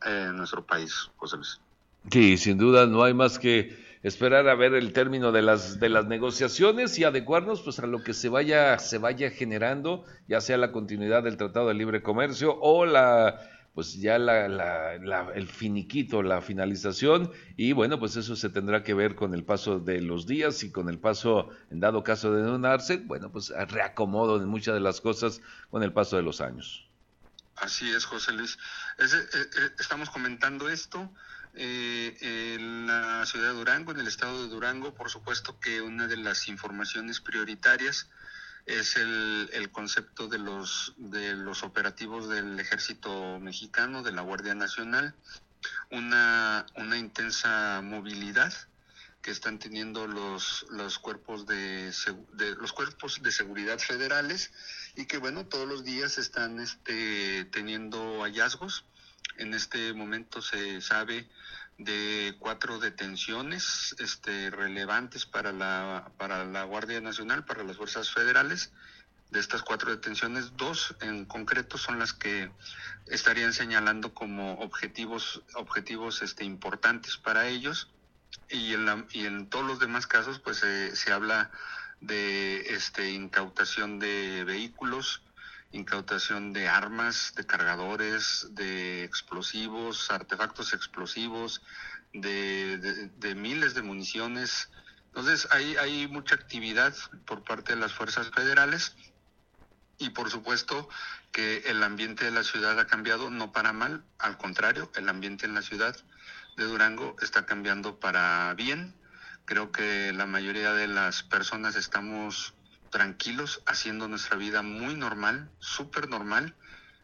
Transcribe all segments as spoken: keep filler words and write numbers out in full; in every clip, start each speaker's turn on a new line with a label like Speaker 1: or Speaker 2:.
Speaker 1: eh, en nuestro país, José Luis.
Speaker 2: Sí, sin duda no hay más que esperar a ver el término de las de las negociaciones y adecuarnos pues a lo que se vaya se vaya generando, ya sea la continuidad del Tratado de Libre Comercio o la pues ya la, la, la el finiquito, la finalización, y bueno, pues eso se tendrá que ver con el paso de los días y con el paso, en dado caso de no darse, bueno, pues reacomodo de muchas de las cosas con el paso de los años.
Speaker 1: Así es, José Luis. Es, eh, eh, estamos comentando esto eh, en la ciudad de Durango, en el estado de Durango. Por supuesto que una de las informaciones prioritarias es el, el concepto de los, de los operativos del Ejército Mexicano, de la Guardia Nacional, una, una intensa movilidad que están teniendo los, los cuerpos de, de los cuerpos de seguridad federales, y que bueno, todos los días están este, teniendo hallazgos. En este momento se sabe de cuatro detenciones este, relevantes para la, para la Guardia Nacional, para las fuerzas federales. De estas cuatro detenciones, dos en concreto son las que estarían señalando como objetivos, objetivos este, importantes para ellos. Y en, la, y en todos los demás casos pues eh, se habla de este incautación de vehículos, incautación de armas, de cargadores, de explosivos, artefactos explosivos, de, de, de miles de municiones. Entonces hay, hay mucha actividad por parte de las fuerzas federales, y por supuesto que el ambiente de la ciudad ha cambiado, no para mal, al contrario, el ambiente en la ciudad de Durango está cambiando para bien. Creo que la mayoría de las personas estamos tranquilos, haciendo nuestra vida muy normal, súper normal.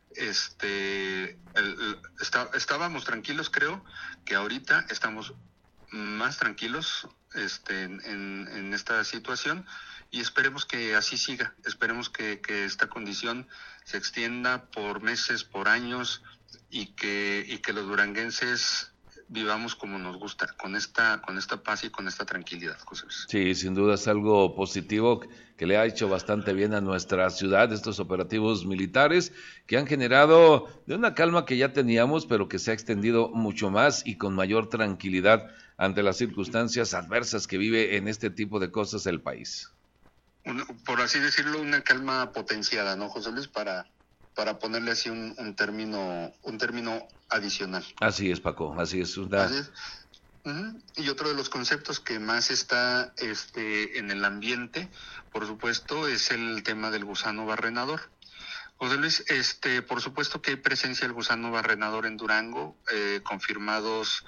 Speaker 1: Este, el, el, está, estábamos tranquilos, creo que ahorita estamos más tranquilos este, en, en, en esta situación, y esperemos que así siga, esperemos que, que esta condición se extienda por meses, por años, y que, y que los duranguenses vivamos como nos gusta, con esta, con esta paz y con esta tranquilidad, José Luis.
Speaker 2: Sí, sin duda es algo positivo que le ha hecho bastante bien a nuestra ciudad, estos operativos militares que han generado de una calma que ya teníamos, pero que se ha extendido mucho más y con mayor tranquilidad ante las circunstancias adversas que vive en este tipo de cosas el país.
Speaker 1: Una, por así decirlo, una calma potenciada, ¿no, José Luis? Para, para ponerle así un, un término, un término adicional.
Speaker 2: Así es, Paco, así es. Una...
Speaker 1: Así es. Uh-huh. Y otro de los conceptos que más está este, en el ambiente, por supuesto, es el tema del gusano barrenador. José Luis, este, por supuesto que hay presencia del gusano barrenador en Durango, eh, confirmados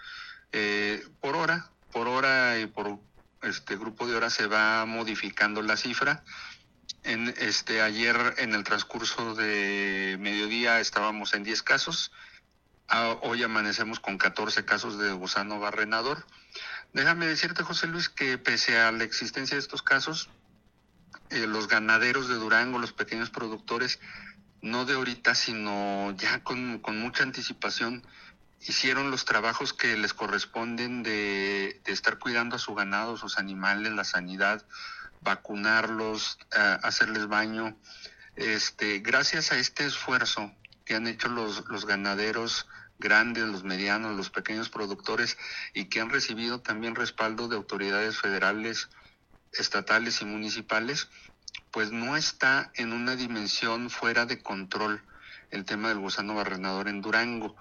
Speaker 1: eh, por hora, por hora y por este grupo de horas se va modificando la cifra. En este ayer, en el transcurso de mediodía, estábamos en diez casos. Ah, hoy amanecemos con catorce casos de gusano barrenador. Déjame decirte, José Luis, que pese a la existencia de estos casos, eh, los ganaderos de Durango, los pequeños productores, no de ahorita, sino ya con, con mucha anticipación, hicieron los trabajos que les corresponden de, de estar cuidando a su ganado, sus animales, la sanidad, vacunarlos, uh, hacerles baño. Este, gracias a este esfuerzo que han hecho los, los ganaderos grandes, los medianos, los pequeños productores, y que han recibido también respaldo de autoridades federales, estatales y municipales, pues no está en una dimensión fuera de control el tema del gusano barrenador en Durango.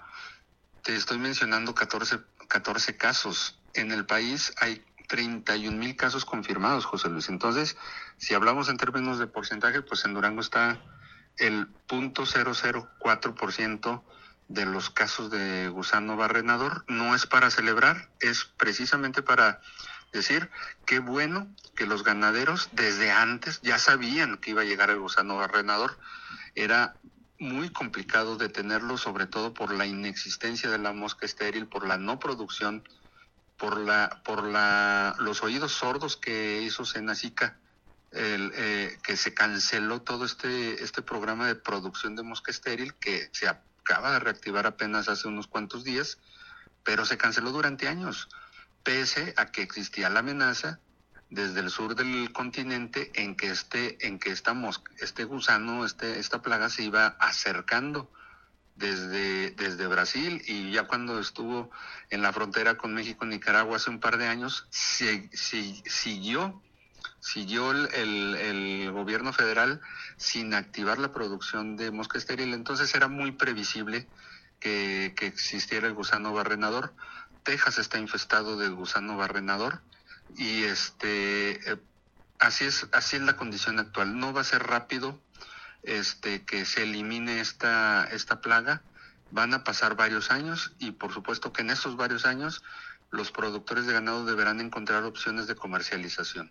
Speaker 1: Te estoy mencionando catorce, catorce casos. En el país hay treinta y un mil casos confirmados, José Luis. Entonces, si hablamos en términos de porcentaje, pues en Durango está el cero punto cero cero cuatro por ciento de los casos de gusano barrenador. No es para celebrar, es precisamente para decir qué bueno que los ganaderos desde antes ya sabían que iba a llegar el gusano barrenador. Era muy complicado detenerlo, sobre todo por la inexistencia de la mosca estéril, por la no producción, por la por la los oídos sordos que hizo Senacica, el, eh, que se canceló todo este este programa de producción de mosca estéril, que se acaba de reactivar apenas hace unos cuantos días, pero se canceló durante años, pese a que existía la amenaza desde el sur del continente en que este en que esta mosca, este gusano, este esta plaga se iba acercando desde, desde Brasil, y ya cuando estuvo en la frontera con México, Nicaragua hace un par de años, se, se, siguió, siguió el, el, el gobierno federal sin activar la producción de mosca estéril. Entonces era muy previsible que, que existiera el gusano barrenador. Texas está infestado de gusano barrenador, y este eh, así es, así es la condición actual. No va a ser rápido este que se elimine esta esta plaga. Van a pasar varios años, y por supuesto que en esos varios años los productores de ganado deberán encontrar opciones de comercialización.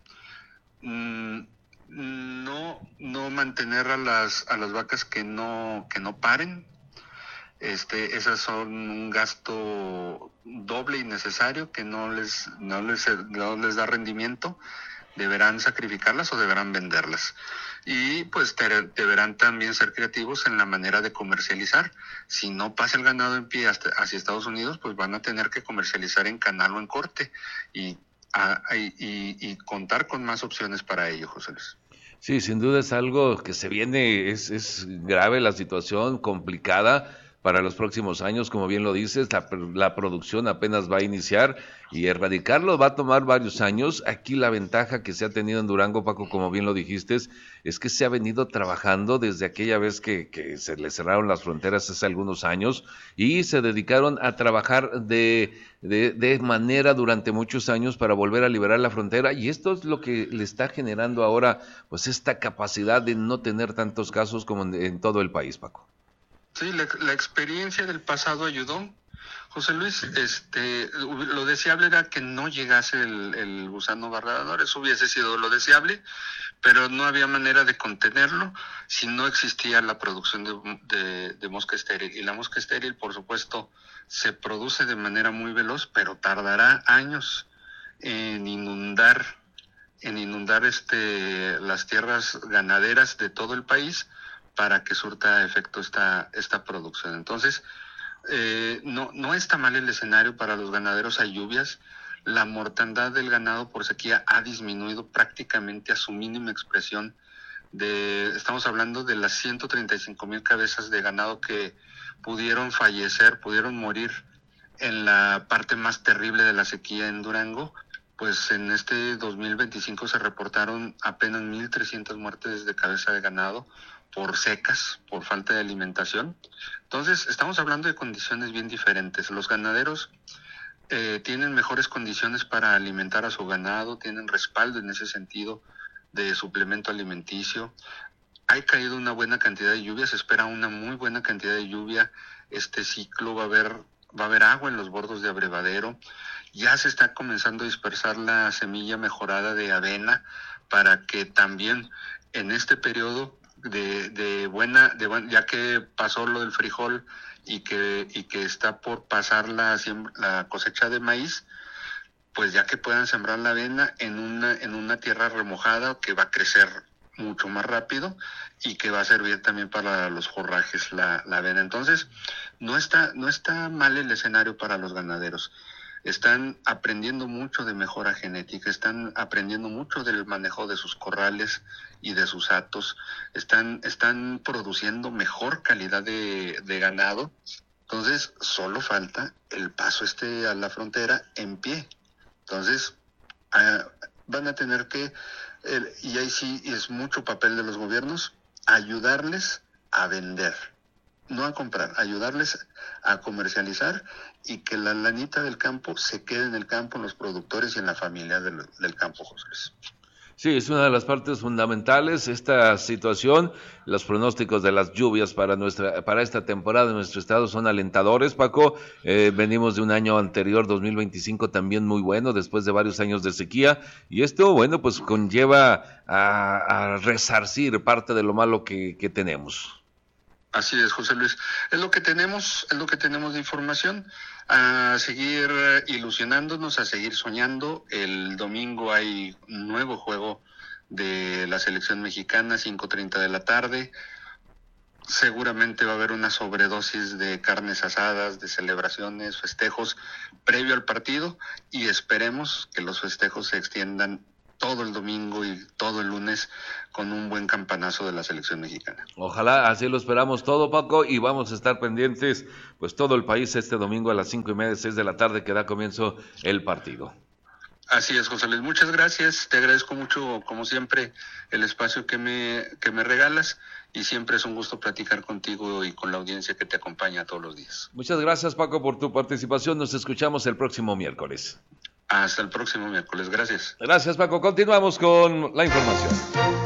Speaker 1: Mm, no no mantener a las a las vacas que no que no paren. Este, esas son un gasto doble y necesario que no les no les no les da rendimiento. Deberán sacrificarlas o deberán venderlas. Y pues te, deberán también ser creativos en la manera de comercializar. Si no pasa el ganado en pie hasta, hacia Estados Unidos, pues van a tener que comercializar en canal o en corte, y, a, y, y, y contar con más opciones para ello, José Luis.
Speaker 2: Sí, sin duda es algo que se viene, es, es grave la situación, complicada para los próximos años, como bien lo dices, la, la producción apenas va a iniciar y erradicarlo va a tomar varios años. Aquí la ventaja que se ha tenido en Durango, Paco, como bien lo dijiste, es que se ha venido trabajando desde aquella vez que, que se le cerraron las fronteras hace algunos años, y se dedicaron a trabajar de, de, de manera durante muchos años para volver a liberar la frontera, y esto es lo que le está generando ahora pues esta capacidad de no tener tantos casos como en, en todo el país, Paco.
Speaker 1: Sí, la, la experiencia del pasado ayudó, José Luis. Este, lo deseable era que no llegase el, el gusano barrenador. Eso hubiese sido lo deseable, pero no había manera de contenerlo si no existía la producción de, de, de mosca estéril. Y la mosca estéril, por supuesto, se produce de manera muy veloz, pero tardará años en inundar, en inundar este, las tierras ganaderas de todo el país, para que surta efecto esta esta producción. Entonces, eh, no no está mal el escenario para los ganaderos. Hay lluvias, la mortandad del ganado por sequía ha disminuido prácticamente a su mínima expresión. De, estamos hablando de las ciento treinta y cinco mil cabezas de ganado que pudieron fallecer, pudieron morir en la parte más terrible de la sequía en Durango. Pues en este dos mil veinticinco se reportaron apenas mil trescientas muertes de cabeza de ganado por secas, por falta de alimentación. Entonces, estamos hablando de condiciones bien diferentes. Los ganaderos eh, tienen mejores condiciones para alimentar a su ganado, tienen respaldo en ese sentido de suplemento alimenticio. Ha caído una buena cantidad de lluvia, se espera una muy buena cantidad de lluvia. Este ciclo va a haber, va a haber agua en los bordos de abrevadero. Ya se está comenzando a dispersar la semilla mejorada de avena, para que también en este periodo de, de buena, de buen, ya que pasó lo del frijol y que y que está por pasar la, la cosecha de maíz, pues ya que puedan sembrar la avena en una en una tierra remojada que va a crecer mucho más rápido y que va a servir también para los forrajes la, la avena. Entonces, no está no está mal el escenario para los ganaderos. Están aprendiendo mucho de mejora genética, están aprendiendo mucho del manejo de sus corrales y de sus hatos, están, están produciendo mejor calidad de, de ganado. Entonces, solo falta el paso este a la frontera en pie. Entonces, uh, van a tener que, eh, y ahí sí es mucho papel de los gobiernos, ayudarles a vender. No a comprar, ayudarles a comercializar, y que la lanita del campo se quede en el campo, en los productores y en la familia del, del campo, José Luis.
Speaker 2: Sí, es una de las partes fundamentales esta situación. Los pronósticos de las lluvias para nuestra para esta temporada en nuestro estado son alentadores, Paco. Eh, venimos de un año anterior, dos mil veinticinco, también muy bueno, después de varios años de sequía. Y esto, bueno, pues conlleva a, a resarcir parte de lo malo que, que tenemos.
Speaker 1: Así es, José Luis. Es lo que tenemos, es lo que tenemos de información. A seguir ilusionándonos, a seguir soñando. El domingo hay un nuevo juego de la selección mexicana, cinco treinta de la tarde. Seguramente va a haber una sobredosis de carnes asadas, de celebraciones, festejos previo al partido, y esperemos que los festejos se extiendan todo el domingo y todo el lunes con un buen campanazo de la selección mexicana.
Speaker 2: Ojalá, así lo esperamos todo, Paco, y vamos a estar pendientes, pues todo el país este domingo a las cinco y media, seis de la tarde, que da comienzo el partido.
Speaker 1: Así es, José Luis, muchas gracias, te agradezco mucho, como siempre, el espacio que me, que me regalas, y siempre es un gusto platicar contigo y con la audiencia que te acompaña todos los días.
Speaker 2: Muchas gracias, Paco, por tu participación, nos escuchamos el próximo miércoles.
Speaker 1: Hasta el próximo miércoles, gracias.
Speaker 2: Gracias, Paco, continuamos con la información.